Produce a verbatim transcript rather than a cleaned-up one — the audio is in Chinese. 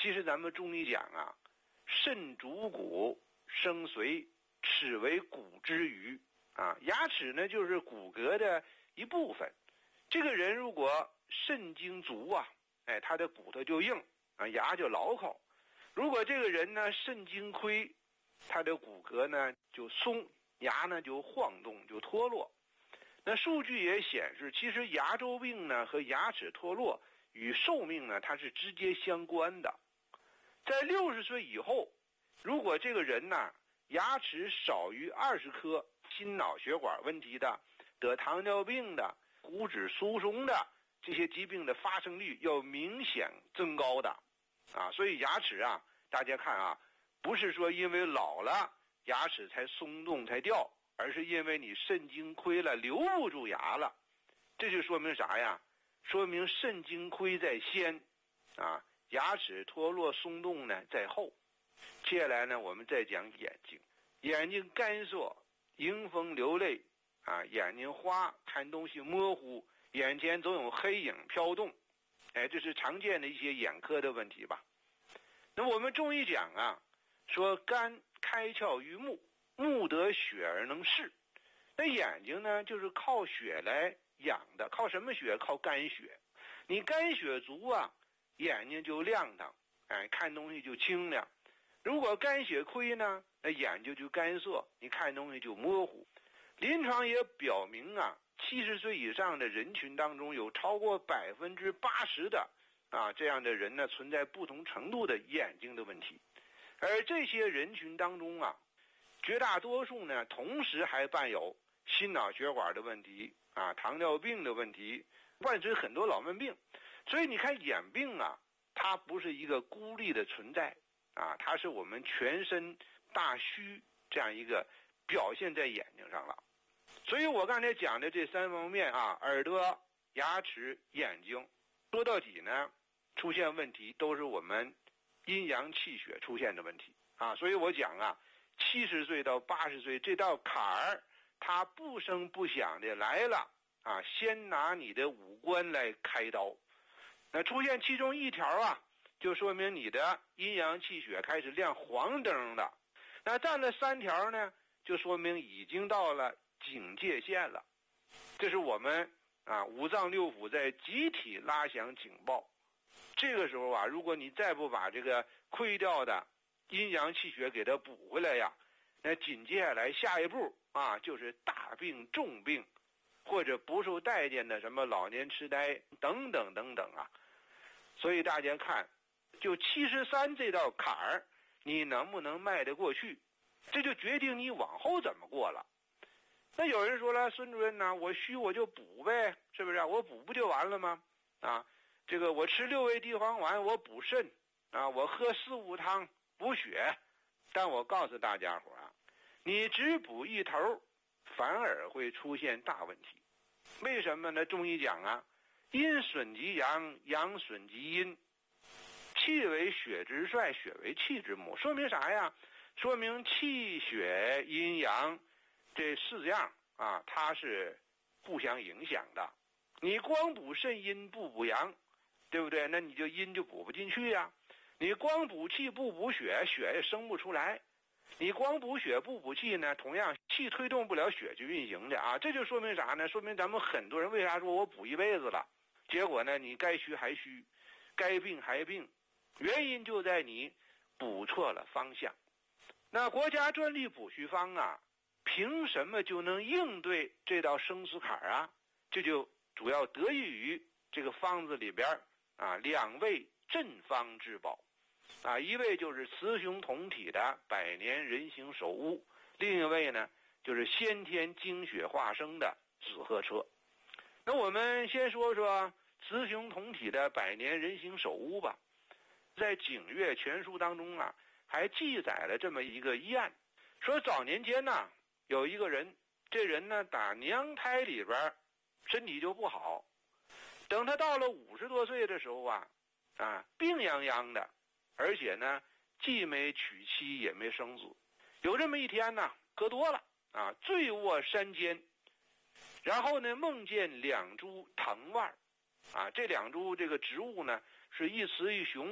其实咱们中医讲啊，肾主骨，生髓，齿为骨之余啊。牙齿呢就是骨骼的一部分。这个人如果肾精足啊，哎，他的骨头就硬啊，牙就牢靠。如果这个人呢肾精亏，他的骨骼呢就松，牙呢就晃动，就脱落。那数据也显示，其实牙周病呢和牙齿脱落与寿命呢它是直接相关的。在六十岁以后，如果这个人呢牙齿少于二十颗，心脑血管问题的、得糖尿病的、骨质疏松的这些疾病的发生率要明显增高的啊。所以牙齿啊，大家看啊，不是说因为老了牙齿才松动才掉，而是因为你肾精亏了，留不住牙了。这就说明啥呀？说明肾精亏在先啊，牙齿脱落松动呢在后。接下来呢，我们再讲眼睛。眼睛干涩，迎风流泪啊，眼睛花，看东西模糊，眼前总有黑影飘动，哎，这是常见的一些眼科的问题吧。那我们中医讲啊，说肝开窍于目，目得血而能视。那眼睛呢就是靠血来养的，靠什么血？靠肝血。你肝血足啊，眼睛就亮堂，哎，看东西就清亮。如果肝血亏呢，那眼睛就干涩，你看东西就模糊。临床也表明啊，七十岁以上的人群当中，有超过百分之八十的啊这样的人呢，存在不同程度的眼睛的问题。而这些人群当中啊，绝大多数呢，同时还伴有心脑血管的问题啊、糖尿病的问题，伴随很多老慢病。所以你看眼病啊，它不是一个孤立的存在啊，它是我们全身大虚这样一个表现在眼睛上了。所以我刚才讲的这三方面啊，耳朵、牙齿、眼睛，说到底呢，出现问题都是我们阴阳气血出现的问题啊。所以我讲啊，七十岁到八十岁这道坎儿，它不声不响的来了啊，先拿你的五官来开刀。那出现其中一条啊，就说明你的阴阳气血开始亮黄灯了。那占了三条呢，就说明已经到了警戒线了。这是我们啊五脏六腑在集体拉响警报。这个时候啊，如果你再不把这个亏掉的阴阳气血给它补回来呀，那紧接下来下一步啊就是大病重病，或者不受待见的什么老年痴呆等等等等啊。所以大家看，就七十三这道坎儿，你能不能迈得过去，这就决定你往后怎么过了。那有人说了，孙主任呢，我虚我就补呗，是不是？我补不就完了吗？啊，这个我吃六味地黄丸，我补肾啊，我喝四物汤补血。但我告诉大家伙啊，你只补一头，反而会出现大问题。为什么呢？中医讲啊，阴损及阳，阳损及阴，气为血之帅，血为气之母。说明啥呀？说明气血阴阳这四样啊，它是互相影响的。你光补肾阴不补阳，对不对？那你就阴就补不进去呀。你光补气不补血，血也生不出来。你光补血不补气呢，同样气推动不了血去运行的啊。这就说明啥呢？说明咱们很多人为啥说我补一辈子了，结果呢你该虚还虚，该病还病，原因就在你补错了方向。那国家专利补虚方啊，凭什么就能应对这道生死坎啊？这就主要得益于这个方子里边啊两味镇方之宝啊，一位就是雌雄同体的百年人形首乌，另一位呢就是先天精血化生的紫河车。那我们先说说雌雄同体的百年人形首乌吧。在《景岳全书》当中啊，还记载了这么一个医案，说早年间呢，有一个人，这人呢打娘胎里边身体就不好，等他到了五十多岁的时候啊，啊病殃殃的，而且呢既没娶妻也没生子。有这么一天呢，喝多了啊，醉卧山间，然后呢梦见两株藤蔓啊，这两株这个植物呢是一雌一雄。